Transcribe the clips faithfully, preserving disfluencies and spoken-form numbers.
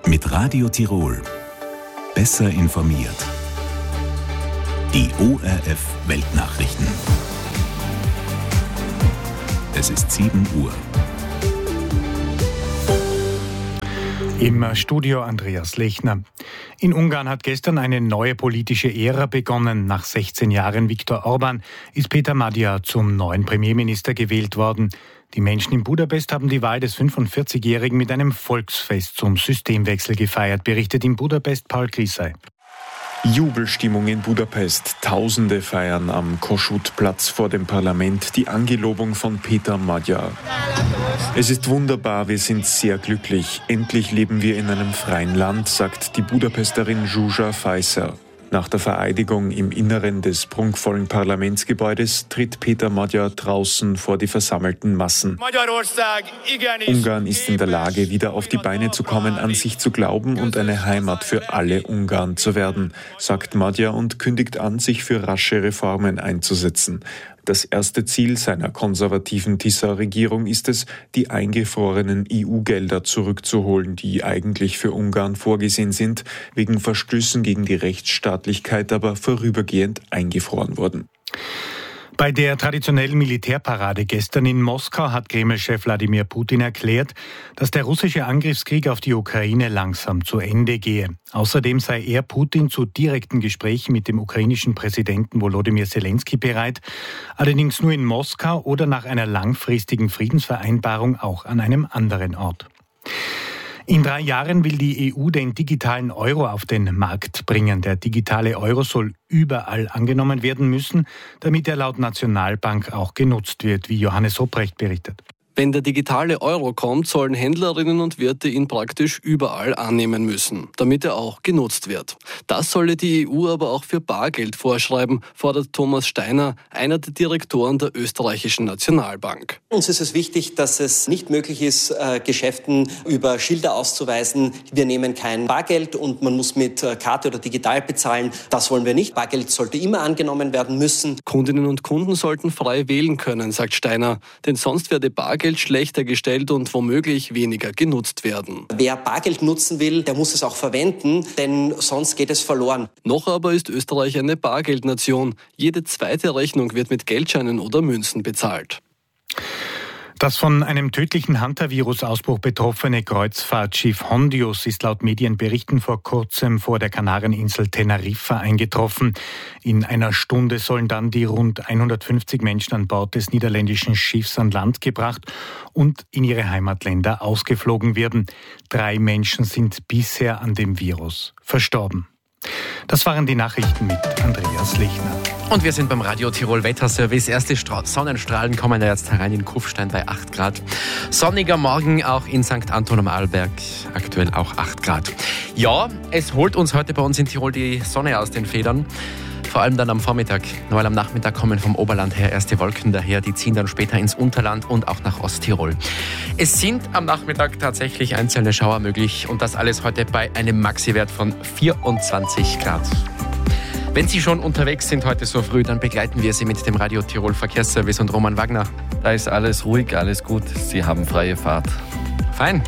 Mit Radio Tirol. Besser informiert. Die O R F Weltnachrichten. Es ist sieben Uhr. Im Studio Andreas Lechner. In Ungarn hat gestern eine neue politische Ära begonnen. Nach sechzehn Jahren Viktor Orbán ist Péter Magyar zum neuen Premierminister gewählt worden. Die Menschen in Budapest haben die Wahl des fünfundvierzigjährigen mit einem Volksfest zum Systemwechsel gefeiert, berichtet in Budapest Paul Griesei. Jubelstimmung in Budapest. Tausende feiern am Kossuth-Platz vor dem Parlament die Angelobung von Péter Magyar. Es ist wunderbar, wir sind sehr glücklich. Endlich leben wir in einem freien Land, sagt die Budapesterin Zsuzsa Fajszer. Nach der Vereidigung im Inneren des prunkvollen Parlamentsgebäudes tritt Péter Magyar draußen vor die versammelten Massen. Ungarn ist in der Lage, wieder auf die Beine zu kommen, an sich zu glauben und eine Heimat für alle Ungarn zu werden, sagt Magyar und kündigt an, sich für rasche Reformen einzusetzen. Das erste Ziel seiner konservativen Tisza-Regierung ist es, die eingefrorenen E U-Gelder zurückzuholen, die eigentlich für Ungarn vorgesehen sind, wegen Verstößen gegen die Rechtsstaatlichkeit aber vorübergehend eingefroren wurden. Bei der traditionellen Militärparade gestern in Moskau hat Kreml-Chef Wladimir Putin erklärt, dass der russische Angriffskrieg auf die Ukraine langsam zu Ende gehe. Außerdem sei er, Putin, zu direkten Gesprächen mit dem ukrainischen Präsidenten Volodymyr Zelensky bereit, allerdings nur in Moskau oder nach einer langfristigen Friedensvereinbarung auch an einem anderen Ort. In drei Jahren will die E U den digitalen Euro auf den Markt bringen. Der digitale Euro soll überall angenommen werden müssen, damit er laut Nationalbank auch genutzt wird, wie Johannes Hopprecht berichtet. Wenn der digitale Euro kommt, sollen Händlerinnen und Wirte ihn praktisch überall annehmen müssen, damit er auch genutzt wird. Das solle die E U aber auch für Bargeld vorschreiben, fordert Thomas Steiner, einer der Direktoren der österreichischen Nationalbank. Uns ist es wichtig, dass es nicht möglich ist, Geschäften über Schilder auszuweisen, wir nehmen kein Bargeld und man muss mit Karte oder digital bezahlen. Das wollen wir nicht. Bargeld sollte immer angenommen werden müssen. Kundinnen und Kunden sollten frei wählen können, sagt Steiner, denn sonst werde Bargeld schlechter gestellt und womöglich weniger genutzt werden. Wer Bargeld nutzen will, der muss es auch verwenden, denn sonst geht es verloren. Noch aber ist Österreich eine Bargeldnation. Jede zweite Rechnung wird mit Geldscheinen oder Münzen bezahlt. Das von einem tödlichen Hunter-Virus-Ausbruch betroffene Kreuzfahrtschiff Hondius ist laut Medienberichten vor kurzem vor der Kanareninsel Teneriffa eingetroffen. In einer Stunde sollen dann die rund hundertfünfzig Menschen an Bord des niederländischen Schiffs an Land gebracht und in ihre Heimatländer ausgeflogen werden. Drei Menschen sind bisher an dem Virus verstorben. Das waren die Nachrichten mit Andreas Lechner. Und wir sind beim Radio Tirol Wetterservice. Erste Stra- Sonnenstrahlen kommen da jetzt herein in Kufstein bei acht Grad. Sonniger Morgen auch in Sankt Anton am Arlberg, aktuell auch acht Grad. Ja, es holt uns heute bei uns in Tirol die Sonne aus den Federn. Vor allem dann am Vormittag, weil am Nachmittag kommen vom Oberland her erste Wolken daher, die ziehen dann später ins Unterland und auch nach Osttirol. Es sind am Nachmittag tatsächlich einzelne Schauer möglich und das alles heute bei einem Maxiwert von vierundzwanzig Grad. Wenn Sie schon unterwegs sind heute so früh, dann begleiten wir Sie mit dem Radio Tirol Verkehrsservice und Roman Wagner. Da ist alles ruhig, alles gut, Sie haben freie Fahrt. Fein.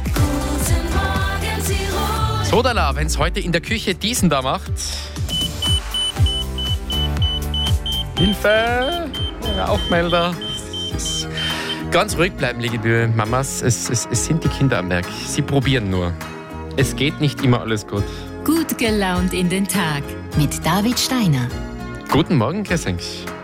Sodala, wenn es heute in der Küche diesen da macht... Hilfe! Rauchmelder. Ganz ruhig bleiben, liebe Mamas. Es, es, es sind die Kinder am Werk. Sie probieren nur. Es geht nicht immer alles gut. Gut gelaunt in den Tag mit David Steiner. Guten Morgen, grüß euch.